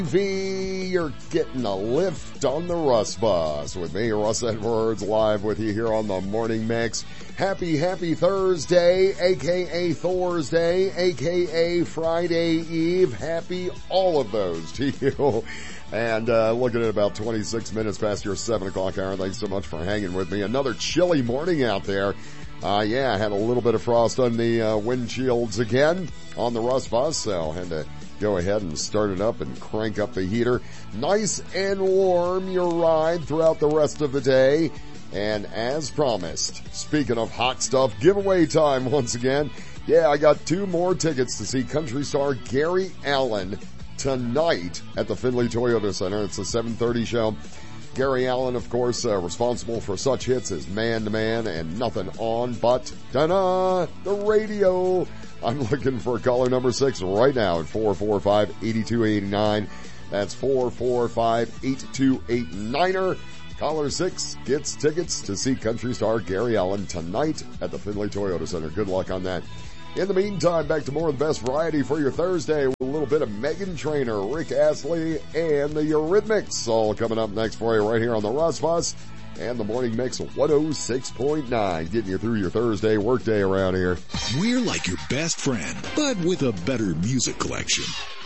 You're getting a lift on the Russ Bus with me, Russ Edwards, live with you here on the Morning Mix. Happy Thursday, aka Thursday, aka Friday Eve. Happy all of those to you. And looking at about 26 minutes past your 7 o'clock hour. Thanks so much for hanging with me. Another chilly morning out there. I had a little bit of frost on the windshields again on the Russ Bus, so I had to go ahead and start it up and crank up the heater. Nice and warm your ride throughout the rest of the day. And as promised, speaking of hot stuff, giveaway time once again. Yeah, I got 2 more tickets to see country star Gary Allan tonight at the Findlay Toyota Center. It's a 7:30 show. Gary Allan, of course, responsible for such hits as Man to Man and Nothing On But Ta-da, the radio. I'm looking for caller number 6 right now at 445-8289. That's 445-8289. Caller 6 gets tickets to see country star Gary Allan tonight at the Findlay Toyota Center. Good luck on that. In the meantime, back to more of the best variety for your Thursday with a little bit of Meghan Trainor, Rick Astley, and the Eurythmics. All coming up next for you right here on the Russ Bus and the Morning Mix 106.9, getting you through your Thursday workday around here. We're like your best friend, but with a better music collection.